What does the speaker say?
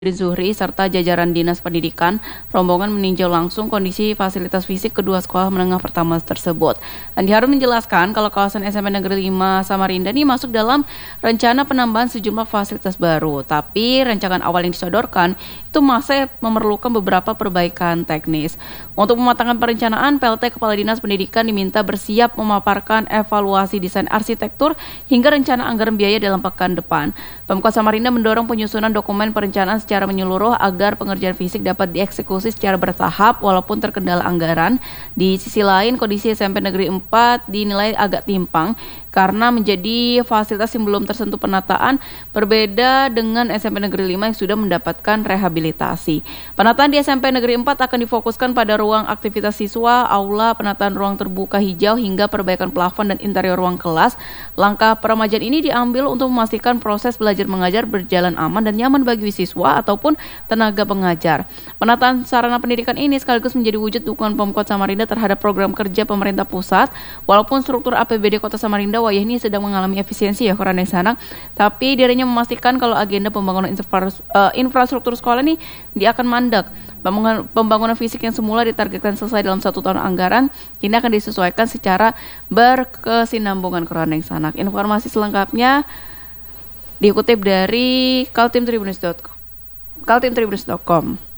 Zuhri serta jajaran Dinas Pendidikan, rombongan meninjau langsung kondisi fasilitas fisik kedua sekolah menengah pertama tersebut. Andi Harun menjelaskan kalau kawasan SMP Negeri 5 Samarinda ini masuk dalam rencana penambahan sejumlah fasilitas baru. Tapi rancangan awal yang disodorkan itu masih memerlukan beberapa perbaikan teknis. Untuk pematangan perencanaan, PLT Kepala Dinas Pendidikan diminta bersiap memaparkan evaluasi desain arsitektur hingga rencana anggaran biaya dalam pekan depan. Pemkot Samarinda mendorong penyusunan dokumen perencanaan secara menyeluruh agar pengerjaan fisik dapat dieksekusi secara bertahap walaupun terkendala anggaran. Di sisi lain, kondisi SMP Negeri 4 dinilai agak timpang karena menjadi fasilitas yang belum tersentuh penataan, berbeda dengan SMP Negeri 5 yang sudah mendapatkan rehabilitasi. Penataan di SMP Negeri 4 akan difokuskan pada ruang aktivitas siswa, aula, penataan ruang terbuka hijau hingga perbaikan plafon dan interior ruang kelas. Langkah peremajaan ini diambil untuk memastikan proses belajar mengajar berjalan aman dan nyaman bagi siswa ataupun tenaga pengajar. Penataan sarana pendidikan ini sekaligus menjadi wujud dukungan Pemkot Samarinda terhadap program kerja pemerintah pusat. Walaupun struktur APBD Kota Samarinda wayah ini sedang mengalami efisiensi ya kurang sana, tapi dirinya memastikan kalau agenda pembangunan infrastruktur sekolah ini dia akan mandek. Pembangunan fisik yang semula ditargetkan selesai dalam 1 tahun anggaran, kini akan disesuaikan secara berkesinambungan kurang sana. Informasi selengkapnya dikutip dari kaltimtribunnews.com.